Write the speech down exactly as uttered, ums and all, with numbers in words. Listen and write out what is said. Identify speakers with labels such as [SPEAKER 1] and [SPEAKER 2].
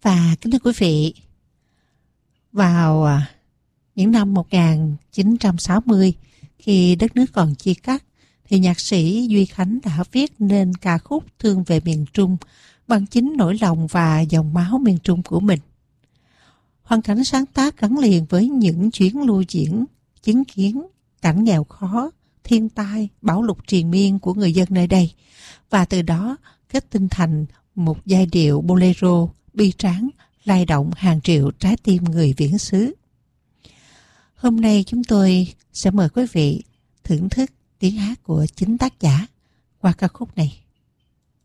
[SPEAKER 1] Và kính thưa quý vị, vào những năm một nghìn chín trăm sáu mươi, khi đất nước còn chia cắt, thì nhạc sĩ Duy Khánh đã viết nên ca khúc Thương về miền Trung bằng chính nỗi lòng và dòng máu miền Trung của mình. Hoàn cảnh sáng tác gắn liền với những chuyến lưu diễn, chứng kiến cảnh nghèo khó, thiên tai, bão lụt triền miên của người dân nơi đây, và từ đó kết tinh thành một giai điệu bolero bi tráng, lay động hàng triệu trái tim người viễn xứ. Hôm nay chúng tôi sẽ mời quý vị thưởng thức tiếng hát của chính tác giả qua ca khúc này.